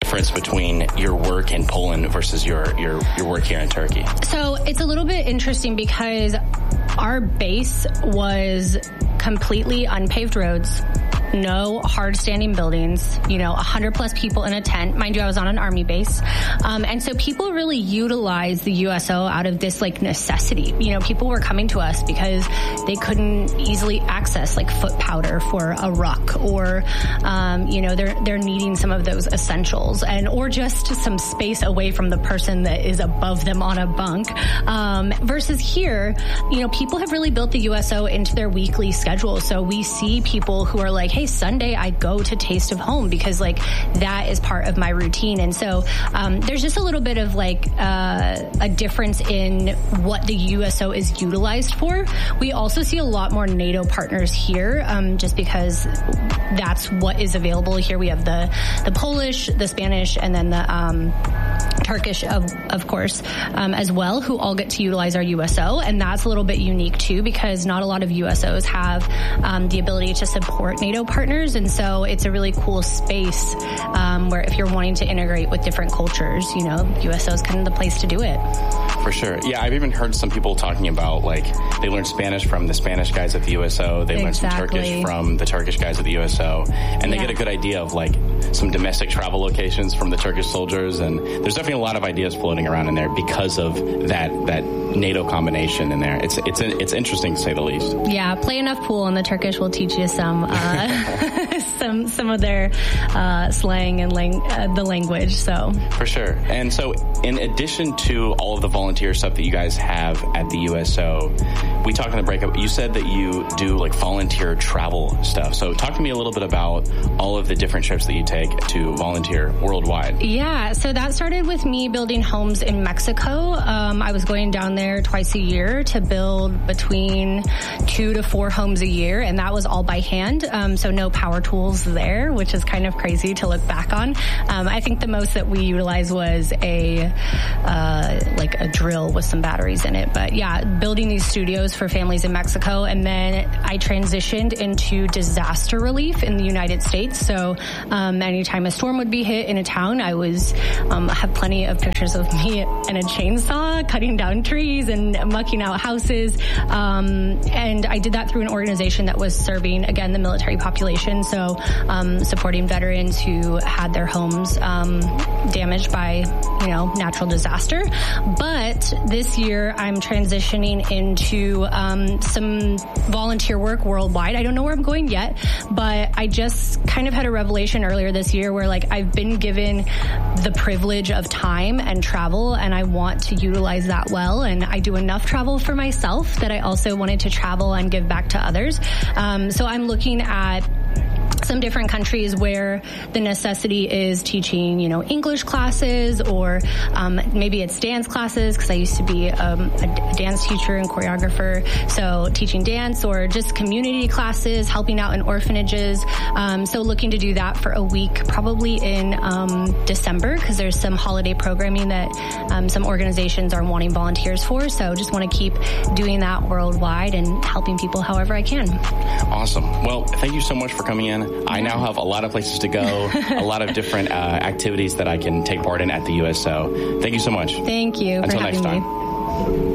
difference between your work in Poland versus your work here in Turkey? So it's a little bit interesting because our base was completely unpaved roads, no hard standing buildings, 100 plus people in a tent. Mind you, I was on an army base. And so people really utilize the USO out of this necessity. People were coming to us because they couldn't easily access foot powder for a ruck or, they're needing some of those essentials or just some space away from the person that is above them on a bunk. Versus here, people have really built the USO into their weekly schedule. So we see people who are like, hey, Sunday I go to Taste of Home because that is part of my routine. And so there's just a little bit of a difference in what the USO is utilized for. We also see a lot more NATO partners here just because that's what is available here. We have the Polish, the Spanish, and then the Turkish, of course, as well, who all get to utilize our USO. And that's a little bit unique too, because not a lot of USOs have the ability to support NATO partners. And so it's a really cool space where if you're wanting to integrate with different cultures, USO is kind of the place to do it. For sure. Yeah, I've even heard some people talking about they learned Spanish from the Spanish guys at the USO. They learned some Turkish from the Turkish guys at the USO. And they get a good idea of some domestic travel locations from the Turkish soldiers. And there's definitely a lot of ideas floating around in there because of that NATO combination in there. It's interesting to say the least. Yeah, play enough pool and the Turkish will teach you some some of their slang and the language. So for sure. And so in addition to all of the volunteer stuff that you guys have at the USO, we talked in the breakup, you said that you do volunteer travel stuff. So talk to me a little bit about all of the different trips that you take to volunteer worldwide. Yeah, so that started with me building homes in Mexico. I was going down there twice a year to build between 2 to 4 homes a year, and that was all by hand. So no power tools there, which is kind of crazy to look back on. I think the most that we utilized was a drill with some batteries in it. But yeah, building these studios for families in Mexico. And then I transitioned into disaster relief in the United States. So anytime a storm would be hit in a town, I have plenty of pictures of me and a chainsaw cutting down trees and mucking out houses. And I did that through an organization that was serving, again, the military population. So supporting veterans who had their homes damaged by, natural disaster. But this year I'm transitioning into some volunteer work worldwide. I don't know where I'm going yet, but I just kind of had a revelation earlier this year where I've been given the privilege of time and travel, and I want to utilize that well. And I do enough travel for myself that I also wanted to travel and give back to others. So I'm looking at some different countries where the necessity is teaching, English classes or maybe it's dance classes, because I used to be a dance teacher and choreographer. So teaching dance or just community classes, helping out in orphanages. So looking to do that for a week, probably in December, because there's some holiday programming that some organizations are wanting volunteers for. So just want to keep doing that worldwide and helping people however I can. Awesome. Well, thank you so much for coming in. I now have a lot of places to go, a lot of different activities that I can take part in at the USO. Thank you so much. Thank you. Until next time.